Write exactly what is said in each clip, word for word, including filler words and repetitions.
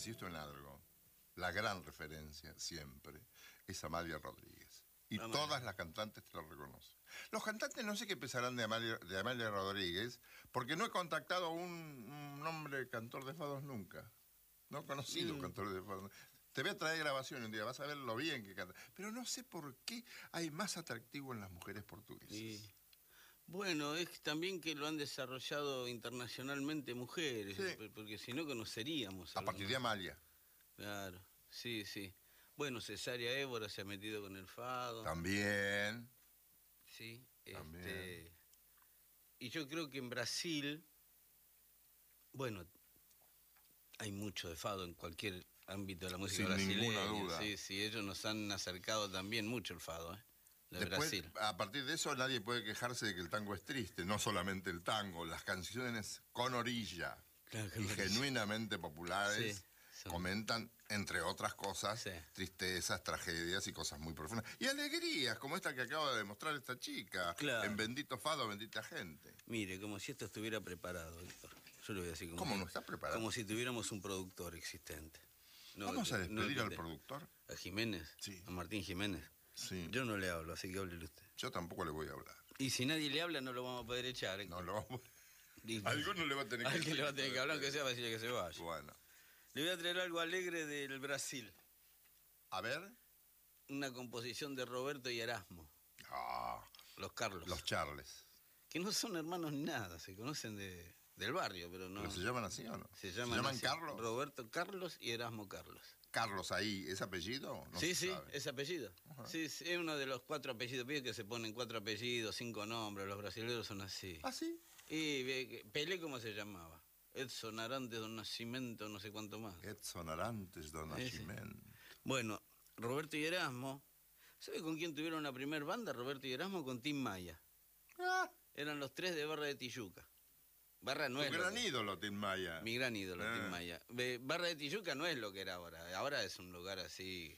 insisto en algo, la gran referencia siempre es Amalia Rodríguez. Y Amalia. Todas las cantantes te lo reconocen. Los cantantes no sé qué pensarán de Amalia, de Amalia Rodríguez, porque no he contactado a un, un hombre cantor de fados nunca. No he conocido Mm. cantor de fados. Te voy a traer grabación un día, vas a ver lo bien que canta. Pero no sé por qué hay más atractivo en las mujeres portuguesas. Y, bueno, es también que lo han desarrollado internacionalmente mujeres, Sí. porque si no conoceríamos. A partir de Amalia. Claro, sí, sí. Bueno, Cesárea Évora se ha metido con el fado. También. Sí. También. Este, y yo creo que en Brasil, bueno, hay mucho de fado en cualquier ámbito de la música Sin brasileña. ninguna duda. Sí, sí, ellos nos han acercado también mucho el fado, ¿eh? De Después, Brasil. a partir de eso, nadie puede quejarse de que el tango es triste. No solamente el tango, las canciones con orilla Claro que y no es- genuinamente populares Sí, son- comentan, entre otras cosas, Sí. tristezas, tragedias y cosas muy profundas. Y alegrías, como esta que acaba de demostrar esta chica. Claro. En Bendito Fado, Bendita Gente. Mire, como si esto estuviera preparado, Víctor. Yo le voy a decir como ¿Cómo si- no está preparado? Como si tuviéramos un productor existente. No, Vamos a que- no despedir que al te- productor. ¿A Jiménez? Sí. ¿A Martín Jiménez? Sí. Yo no le hablo, así que háblele usted. Yo tampoco le voy a hablar. Y si nadie le habla, no lo vamos a poder echar. ¿eh? No lo vamos Y- Alguno le va a tener que Alguien le va a tener que hablar, aunque sea para decirle que se vaya. Bueno. Le voy a traer algo alegre del Brasil. A ver. Una composición de Roberto y Erasmo, Ah, los Carlos. los Charles. Que no son hermanos ni nada, se conocen de, del barrio, pero no. ¿Pero se llaman así o no? Se llaman, así. Carlos? Roberto Carlos y Erasmo Carlos. Carlos ahí, ¿es apellido? No sí, se sí, sabe. es apellido. Ajá. Sí, sí, es uno de los cuatro apellidos. Pide que se ponen cuatro apellidos, cinco nombres. Los brasileños son así. ¿Ah, sí? Y eh, Pelé, ¿cómo se llamaba? Edson Arantes do Nascimento, no sé cuánto más. Edson Arantes do Nascimento. Bueno, Roberto y Erasmo. ¿Sabe con quién tuvieron la primer banda? Roberto y Erasmo con Tim Maya. Ah, Eran los tres de Barra de Tijuca. Barra no tu es lo gran que- ídolo, Tim Maya. Mi gran ídolo, Ah. Tim Maya. Ve, Barra de Tijuca no es lo que era ahora. Ahora es un lugar así.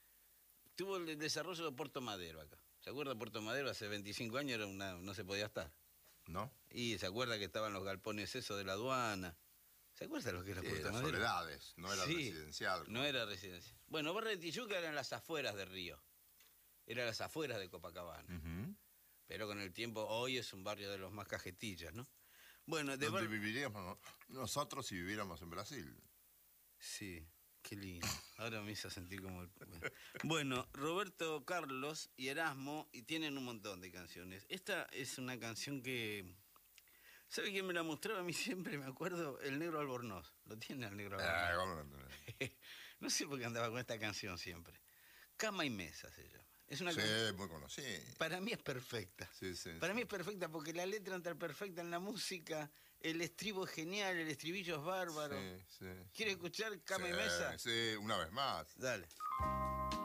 Tuvo el desarrollo de Puerto Madero acá. ¿Se acuerda de Puerto Madero? Hace veinticinco años era una, no se podía estar. ¿No? Y se acuerda que estaban los galpones esos de la aduana. ¿Se acuerda lo que era Sí, Puerto las Madero? soledades, no era Sí, residencial. No era residencial. Bueno, Barra de Tijuca eran las afueras de Río. Eran las afueras de Copacabana. Ujú. Pero con el tiempo, hoy es un barrio de los más cajetillas, ¿no? Bueno, de Donde Bar- viviríamos no- nosotros si viviéramos en Brasil. Sí, qué lindo. Ahora me hizo sentir como el... Bueno, Roberto Carlos y Erasmo, y tienen un montón de canciones. Esta es una canción que... ¿Sabe quién me la mostraba a mí siempre? Me acuerdo, el Negro Albornoz. ¿Lo tiene el Negro Ah, Albornoz? ¿cómo no? No sé por qué andaba con esta canción siempre. Cama y Mesa se llama. Es una Sí, canción... muy conocido. Para mí es perfecta. Sí, sí, Para sí. mí es perfecta porque la letra entra perfecta en la música, el estribo es genial, el estribillo es bárbaro. Sí, sí. ¿Quiere escuchar Cama y Sí, Mesa? Sí, una vez más. Dale.